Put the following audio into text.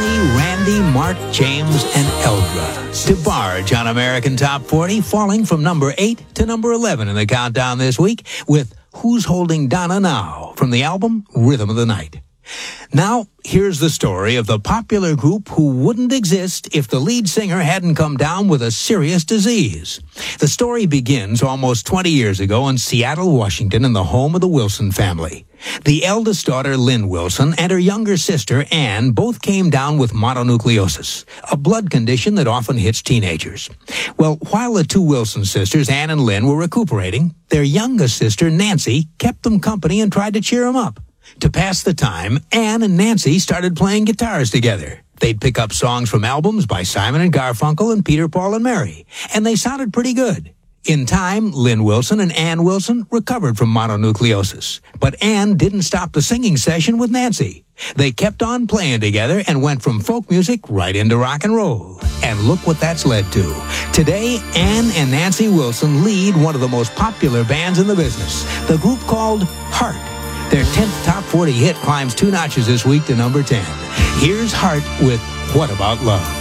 Randy, Mark, James, and Eldra to barge on American Top 40, falling from number 8 to number 11 in the countdown this week with Who's Holding Donna Now from the album Rhythm of the Night. Now, here's the story of the popular group who wouldn't exist if the lead singer hadn't come down with a serious disease. The story begins almost 20 years ago in Seattle, Washington, in the home of the Wilson family. The eldest daughter, Lynn Wilson, and her younger sister, Ann, both came down with mononucleosis, a blood condition that often hits teenagers. Well, while the two Wilson sisters, Ann and Lynn, were recuperating, their youngest sister, Nancy, kept them company and tried to cheer them up. To pass the time, Ann and Nancy started playing guitars together. They'd pick up songs from albums by Simon and Garfunkel and Peter, Paul, and Mary, and they sounded pretty good. In time, Lynn Wilson and Ann Wilson recovered from mononucleosis, but Ann didn't stop the singing session with Nancy. They kept on playing together and went from folk music right into rock and roll. And look what that's led to. Today, Ann and Nancy Wilson lead one of the most popular bands in the business, the group called Heart. Their 10th Top 40 hit climbs 2 notches this week to number 10. Here's Heart with What About Love?